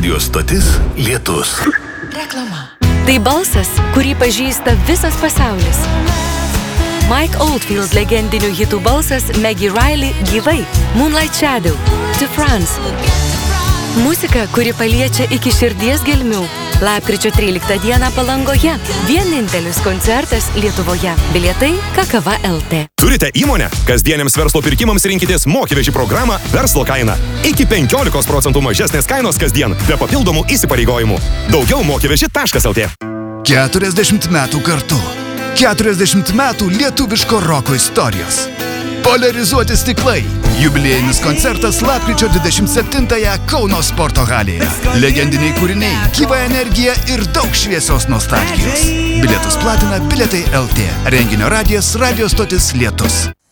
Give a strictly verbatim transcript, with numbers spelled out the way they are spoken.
Radio stotis Lietus. Reklama. Tai balsas, kurį pažįsta visas pasaulis. Mike Oldfield legendinių hitų balsas Maggie Riley gyvai. Moonlight Shadow, To France. Muzika, kuri paliečia iki širdies gelmių. Lapkričio tryliktą dieną Palangoje. Vienintelis koncertas Lietuvoje. Bilietai Kakava L T. Turite įmonę? Kasdieniams verslo pirkimams rinkitės Mokyveži programą Verslo kaina. Iki penkiolikos procentų mažesnės kainos kasdien, be papildomų įsipareigojimų. Daugiau mokyveži taškas L T. keturiasdešimt metų kartu. keturiasdešimt metų lietuviško roko istorijos. Poliarizuoti stiklai. Jubiliejinis koncertas lapkričio dvidešimt septintąją Kauno sporto halėje. Legendiniai kūriniai, gyva energija ir daug šviesios nostalgijos. Bilietus platina Bilietai L T. Renginio radijas Radio stotis Lietus.